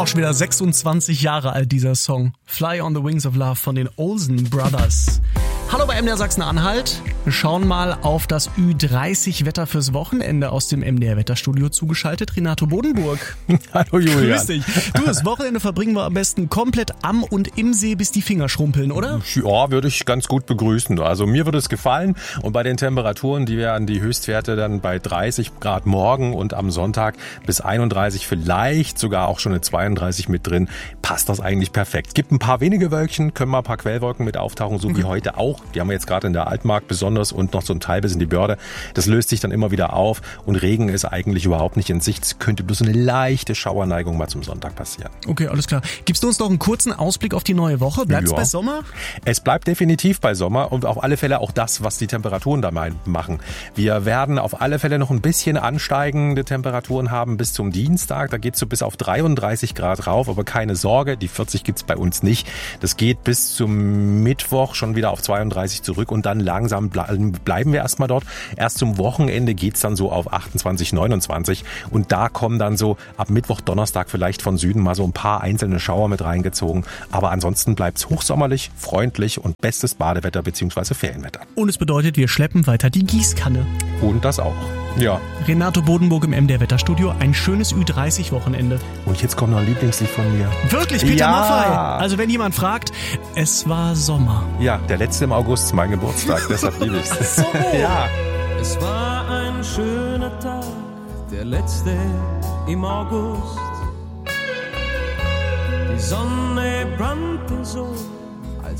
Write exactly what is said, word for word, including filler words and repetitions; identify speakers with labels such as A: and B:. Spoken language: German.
A: Auch schon wieder sechsundzwanzig Jahre alt, dieser Song. Fly on the Wings of Love von den Olsen Brothers. Hallo bei M D R Sachsen-Anhalt. Wir schauen mal auf das Ü dreißig Wetter fürs Wochenende. Aus dem M D R Wetterstudio zugeschaltet Renato Bodenburg.
B: Hallo Julian.
A: Grüß dich. Du, das Wochenende verbringen wir am besten komplett am und im See, bis die Finger schrumpeln, oder?
B: Ja, würde ich ganz gut begrüßen. Also mir würde es gefallen. Und bei den Temperaturen, die werden die Höchstwerte dann bei dreißig Grad morgen und am Sonntag bis einunddreißig, vielleicht sogar auch schon eine zweiunddreißig mit drin. Passt das eigentlich perfekt. Gibt ein paar wenige Wölkchen, können mal ein paar Quellwolken mit auftauchen, so wie heute auch. Die haben wir jetzt gerade in der Altmark besonders und noch so ein Teil bis in die Börde. Das löst sich dann immer wieder auf und Regen ist eigentlich überhaupt nicht in Sicht. Es könnte bloß eine leichte Schauerneigung mal zum Sonntag passieren.
A: Okay, alles klar. Gibst du uns noch einen kurzen Ausblick auf die neue Woche? Bleibt es
B: Ja.
A: bei Sommer?
B: Es bleibt definitiv bei Sommer und auf alle Fälle auch das, was die Temperaturen da mal machen. Wir werden auf alle Fälle noch ein bisschen ansteigende Temperaturen haben bis zum Dienstag. Da geht es so bis auf dreiunddreißig Grad rauf, aber keine Sorge, die vierzig gibt's bei uns nicht. Das geht bis zum Mittwoch schon wieder auf zweiunddreißig zurück und dann langsam bleiben wir erstmal dort. Erst zum Wochenende geht's dann so auf achtundzwanzig, neunundzwanzig und da kommen dann so ab Mittwoch, Donnerstag vielleicht von Süden mal so ein paar einzelne Schauer mit reingezogen. Aber ansonsten bleibt's hochsommerlich, freundlich und bestes Badewetter bzw. Ferienwetter.
A: Und es bedeutet, wir schleppen weiter die Gießkanne.
B: Und das auch. Ja.
A: Renato Bodenburg im M D R Wetterstudio. Ein schönes Ü dreißig Wochenende.
B: Und jetzt kommt noch ein Lieblingslied von mir.
A: Wirklich, Peter
B: Ja.
A: Maffay. Also wenn jemand fragt, es war Sommer.
B: Ja, der letzte im August ist mein Geburtstag, deshalb liebe ich's.
A: So.
B: Ja.
C: Es war ein schöner Tag, der letzte im August. Die Sonne brannte so